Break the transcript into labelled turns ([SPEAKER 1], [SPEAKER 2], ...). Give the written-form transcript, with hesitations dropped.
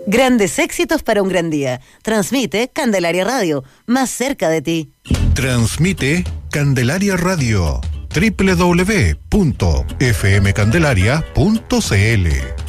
[SPEAKER 1] Grandes éxitos para un gran día. Transmite Candelaria Radio, más cerca de ti.
[SPEAKER 2] Transmite Candelaria Radio, www.fmcandelaria.cl.